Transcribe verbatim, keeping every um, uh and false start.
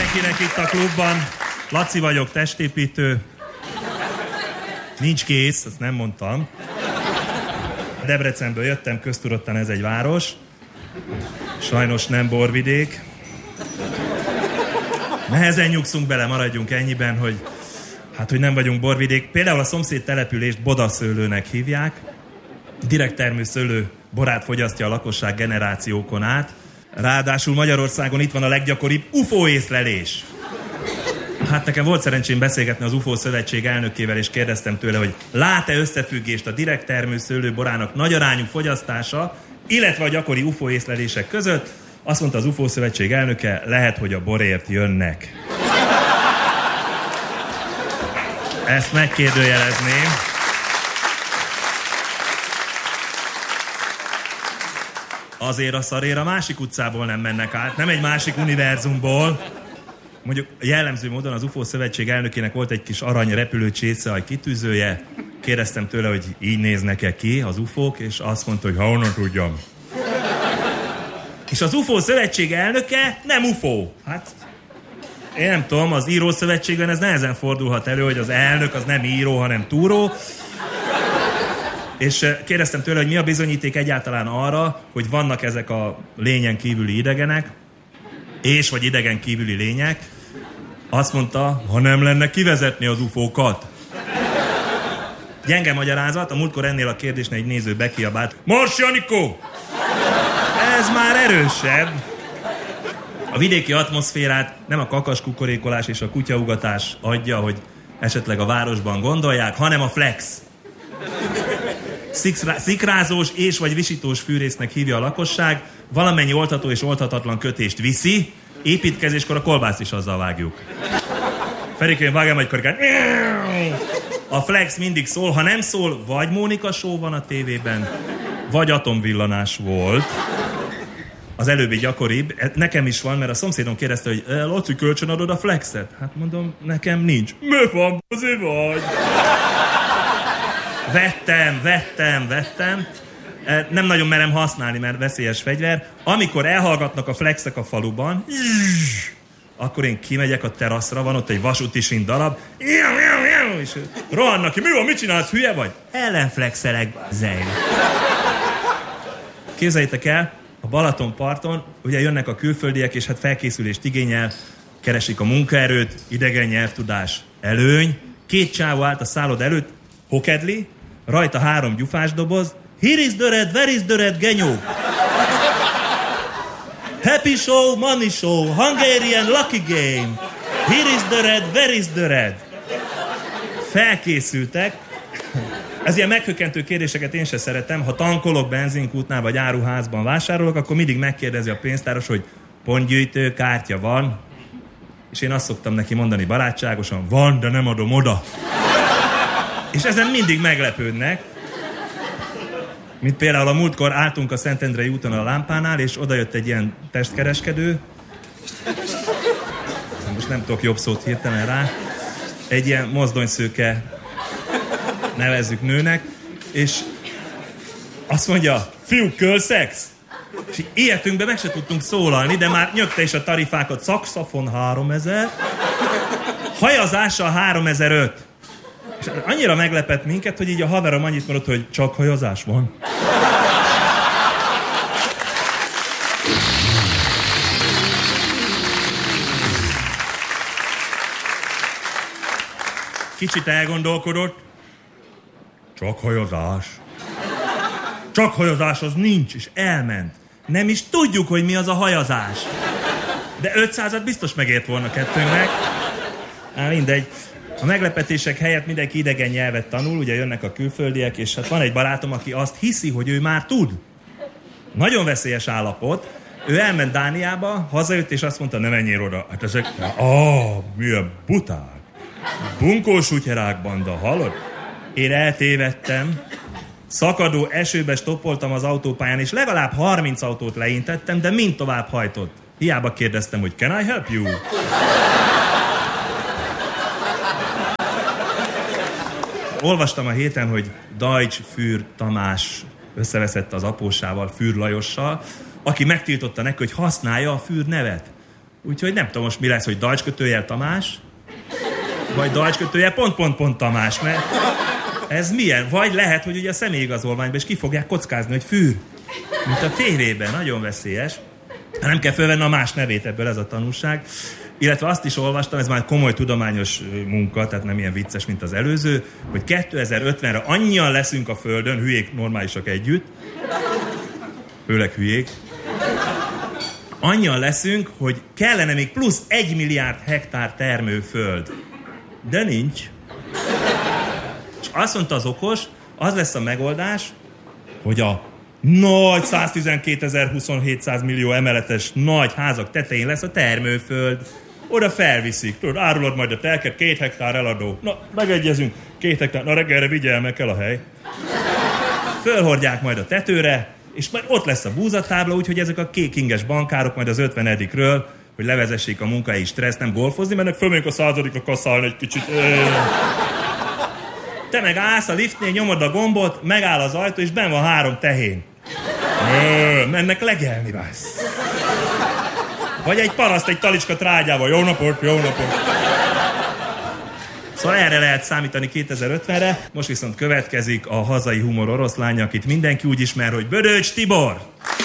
mindenkinek itt a klubban. Laci vagyok, testépítő. Nincs kész, azt nem mondtam. Debrecenből jöttem, köztudottan ez egy város. Sajnos nem Borvidék. Nehezen nyugszunk bele, maradjunk ennyiben, hogy hát, hogy nem vagyunk Borvidék. Például a szomszéd települést Bodaszőlőnek hívják. Direkt termő szőlő borát fogyasztja a lakosság generációkon át. Ráadásul Magyarországon itt van a leggyakoribb u f o észlelés. Hát nekem volt szerencsém beszélgetni az u f o szövetség elnökével, és kérdeztem tőle, hogy lát-e összefüggést a direkt termő szőlő borának nagy arányú fogyasztása, illetve a gyakori u f o észlelések között. Azt mondta az u f o szövetség elnöke, lehet, hogy a borért jönnek. Ezt megkérdőjelezném. Azért a szarér a másik utcából nem mennek át, nem egy másik univerzumból. Mondjuk jellemző módon az u f o szövetség elnökének volt egy kis arany repülő csészehaj kitűzője. Kérdeztem tőle, hogy így néznek-e ki az ufók, és azt mondta, hogy ha honnan tudjam. És az u f o szövetség elnöke nem u f o. Hát én nem tudom, az írószövetségben ez nehezen fordulhat elő, hogy az elnök az nem író, hanem túró. És kérdeztem tőle, hogy mi a bizonyíték egyáltalán arra, hogy vannak ezek a lényen kívüli idegenek, és vagy idegen kívüli lények. Azt mondta, ha nem lenne kivezetni az ufókat. Gyenge magyarázat, a múltkor ennél a kérdésnél egy néző bekiabált. Mars Janikó! Ez már erősebb. A vidéki atmoszférát nem a kakaskukorékolás és a kutyaugatás adja, hogy esetleg a városban gondolják, hanem a flex. Szikrázós és vagy visítós fűrésznek hívja a lakosság, valamennyi oltható és olthatatlan kötést viszi, építkezéskor a kolbászt is azzal vágjuk. Ferikén, vágjam egy karikát. A flex mindig szól, ha nem szól, vagy Mónika show van a tévében, vagy atomvillanás volt. Az előbbi gyakoribb. Nekem is van, mert a szomszédom kérdezte, hogy Laci, kölcsön adod a flexet? Hát mondom, nekem nincs. Mi van, azért vagy? Vettem, vettem, vettem. Nem nagyon merem használni, mert veszélyes fegyver. Amikor elhallgatnak a flexek a faluban, akkor én kimegyek a teraszra, van ott egy vasúti sín darab, és rohannak ki, mi van, mit csinálsz, hülye vagy? Ellenflexelek, zej. Képzeljétek el, a Balatonparton ugye jönnek a külföldiek, és hát felkészülést igényel, keresik a munkaerőt, idegen nyelvtudás, előny. Két csávó állt a szállod előtt, hokedli, rajta három gyufás doboz. Here is the red, where is the red, genyó? Happy show, money show, Hungarian lucky game. Here is the red, where is the red? Felkészültek. Ez ilyen meghökkentő kérdéseket én se szeretem. Ha tankolok benzinkútnál vagy áruházban vásárolok, akkor mindig megkérdezi a pénztáros, hogy pontgyűjtő kártya van. És én azt szoktam neki mondani barátságosan, van, de nem adom oda. És ezen mindig meglepődnek. Mint például a múltkor álltunk a Szentendrei úton a lámpánál, és odajött egy ilyen testkereskedő. Most nem tudok jobb szót hirtelen rá. Egy ilyen mozdonyszőke, nevezzük nőnek, és azt mondja, fiúk, kölszex? És ilyetünkbe meg se tudtunk szólalni, de már nyögte is a tarifákat. Szakszafon háromezer, hajazással háromezer-öt. És annyira meglepett minket, hogy így a haverom annyit mondott, hogy csak hajazás van. Kicsit elgondolkodott. Csak hajazás. Csak hajazás az nincs, és elment. Nem is tudjuk, hogy mi az a hajazás. De ötszázat biztos megért volna kettőnknek. Á, mindegy. A meglepetések helyett mindenki idegen nyelvet tanul, ugye jönnek a külföldiek, és hát van egy barátom, aki azt hiszi, hogy ő már tud. Nagyon veszélyes állapot. Ő elment Dániába, hazajött, és azt mondta, ne menjél oda. Hát ezek, ah, milyen buták. Bunkós utyerák banda, hallod? Én eltévedtem. Szakadó esőbe stoppoltam az autópályán, és legalább harminc autót leintettem, de mind tovább hajtott. Hiába kérdeztem, hogy can I help you? Olvastam a héten, hogy Deutsch Fürr Tamás összeveszett az apósával, Fürr Lajossal, aki megtiltotta neki, hogy használja a Fürr nevet. Úgyhogy nem tudom most mi lesz, hogy dajcskötőjel Tamás, vagy dajcskötőjel pont-pont-pont Tamás, mert ez milyen? Vagy lehet, hogy ugye a személyigazolványban is ki fogják kockázni, hogy fűr. Mint a tévében, nagyon veszélyes. Nem kell fölvenni a más nevét, ebből ez a tanulság. Illetve azt is olvastam, ez már komoly tudományos munka, tehát nem ilyen vicces, mint az előző, hogy kétezer-ötvenre annyian leszünk a Földön, hülyék normálisak együtt, főleg hülyék, annyian leszünk, hogy kellene még plusz egy milliárd hektár termőföld. De nincs. És azt mondta az okos, az lesz a megoldás, hogy a nagy száztizenkétezer-huszonhétszáz millió emeletes nagy házak tetején lesz a termőföld. Oda felviszik. Tudod, árulod majd a telket, két hektár eladó. Na, megegyezünk, két hektár, na reggelre vigyel, meg kell a hely. Fölhordják majd a tetőre, és majd ott lesz a búzatábla, úgyhogy ezek a kékinges bankárok majd az ötvenedikről, hogy levezessék a munkahelyi stresszt, nem golfozni, mennek fölmegyünk a századikra kasszálni egy kicsit. Te meg állsz a liftnél, nyomod a gombot, megáll az ajtó, és benn van három tehén. Ö, mennek legelni, vász. Vagy egy paraszt, egy talicska trágyával. Jó napot, jó napot. Szóval erre lehet számítani kétezer-ötvenre. Most viszont következik a hazai humor oroszlánya, akit mindenki úgy ismer, hogy Bödöcs Tibor.